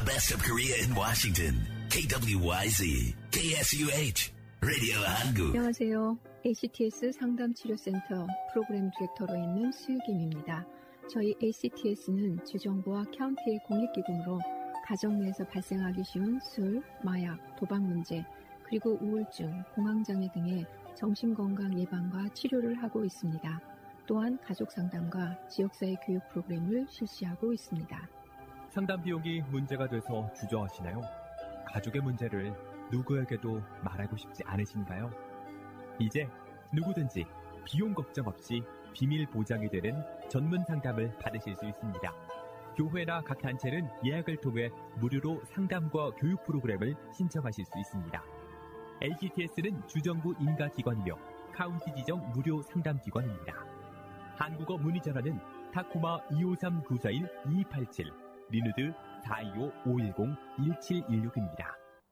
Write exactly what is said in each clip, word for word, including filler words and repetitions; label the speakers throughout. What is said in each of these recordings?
Speaker 1: best of Korea in Washington. 케이더블유와이지, 케이에스유에이치, 라디오 한국.
Speaker 2: 안녕하세요. 에이씨티에스 상담치료센터 프로그램 디렉터로 있는 수유김입니다. 저희 에이씨티에스는 주정부와 카운티의 공익기금으로 가정 내에서 발생하기 쉬운 술, 마약, 도박 문제, 그리고 우울증, 공황장애 등의 정신건강 예방과 치료를 하고 있습니다. 또한 가족 상담과 지역사회 교육 프로그램을 실시하고 있습니다.
Speaker 3: 상담 비용이 문제가 돼서 주저하시나요? 가족의 문제를 누구에게도 말하고 싶지 않으신가요? 이제 누구든지 비용 걱정 없이 비밀 보장이 되는 전문 상담을 받으실 수 있습니다. 교회나 각 단체는 예약을 통해 무료로 상담과 교육 프로그램을 신청하실 수 있습니다. 에이씨티에스는 주정부 인가기관이며 카운티 지정 무료 상담기관입니다. 한국어 문의 전화는 타코마 이오삼 구사일 이이팔칠, 리누드 사이오 오일공 일칠일육입니다.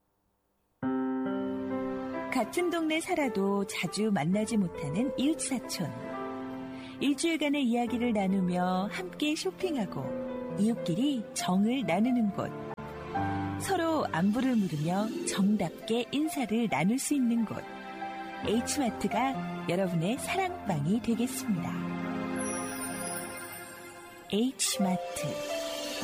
Speaker 4: 같은 동네 살아도 자주 만나지 못하는 이웃사촌. 일주일간의 이야기를 나누며 함께 쇼핑하고 이웃끼리 정을 나누는 곳. 서로 안부를 물으며 정답게 인사를 나눌 수 있는 곳. H마트가 여러분의 사랑방이 되겠습니다. H마트.